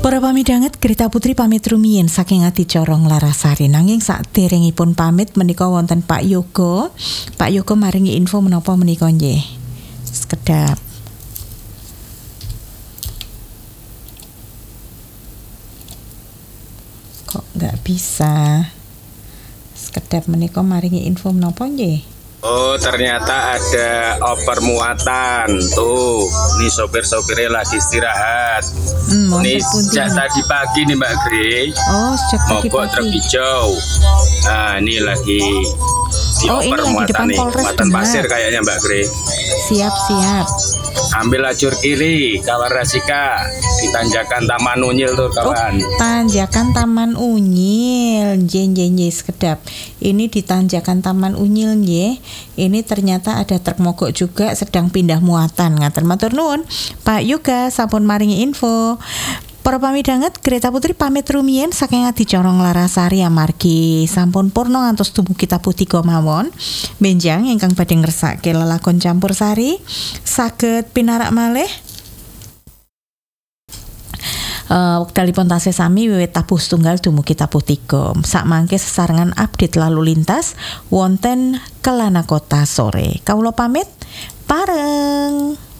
Para pamidanget, Greta Putri pamit rumiyin saking adicara Larasari. Nanging saderengipun pamit menika wonten Pak Yoga. Pak Yoga maringi info menapa menika nggih. Sekedap. Kok nggak bisa? Sekedap menika maringi info menapa nggih? Oh, ternyata ada oper muatan. Tuh, ini sopir-sopirnya lagi istirahat. Ini sejak tadi pagi nih Mbak Gre. Oh, sejak tadi mogok pagi. truk hijau. Nah, ini lagi di oper ini muatan nih. Polres Muatan Demak. pasir kayaknya Mbak Gre. Siap. Ambil lajur kiri, kawan Rasika. Di tanjakan Taman Unyil tuh kawan. Oh, tanjakan Taman Unyil. Nggih, sekedap. Ini di tanjakan Taman Unyil nggih. Ini ternyata ada truk mogok juga sedang pindah muatan. Ngaten matur nuwun. Pak Yoga sampun maringi info. Para pamidanget, Greta Putri pamit rumiyin saking adicara Larasari amargi sampun purna ngantos dumugi tabuh 3 mawon. Benjang ingkang badhe ngersake lelakon campursari saged pinarak malih. Wekdalipun tasih sami wiwit tabuh setunggal dumugi tabuh 3. Sakmangke sesarengan update lalu lintas wonten Kelana Kota sore. Kawula pamit pareng.